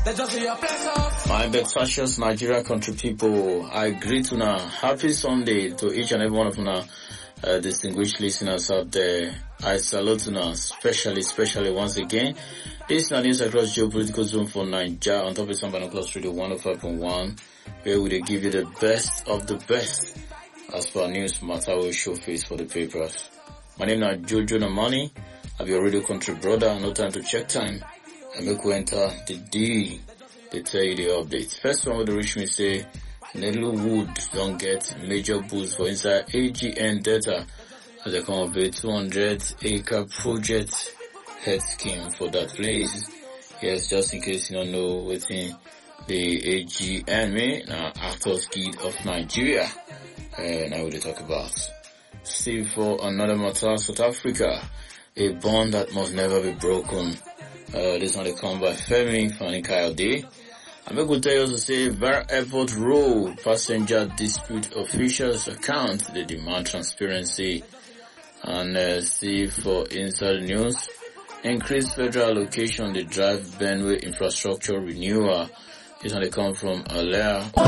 My Bexasious Nigeria country people, I greet you now. Happy Sunday to each and every one of you, distinguished listeners out there. I salute you now, especially once again. This is news across geopolitical zone for Nigeria on top of some Binoculars Radio 105.1, where we give you the best of the best as per news matter we show face for the papers. My name is Jojo Namani. I'll be your radio country brother. No time to check time. I make we enter the D. They tell you the updates. First one with the reach me say, Nedlu Wood don't get major boost for inside AGN data as they come up with 200-acre project head scheme for that place. Yes, just in case you don't know within the AGN mean, Actors Guild of Nigeria. Now we talk about. Still for another matter, South Africa, a bond that must never be broken. This one they come by Femi Fani-Kayode. I'm going to tell you to say, Vera Airport Road passenger dispute officials account, they demand transparency. And see for inside news, increased federal allocation, the drive Benway infrastructure renewal. This one they come from Alea.